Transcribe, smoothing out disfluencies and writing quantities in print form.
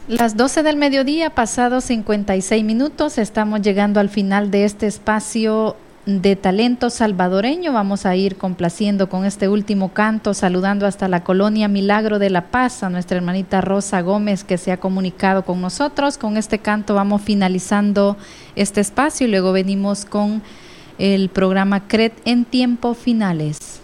Las 12 del mediodía, pasados 56 minutos, estamos llegando al final de este espacio de talento salvadoreño. Vamos a ir complaciendo con este último canto, saludando hasta la colonia Milagro de la Paz a nuestra hermanita Rosa Gómez, que se ha comunicado con nosotros. Con este canto vamos finalizando este espacio y luego venimos con el programa CRED en tiempos finales.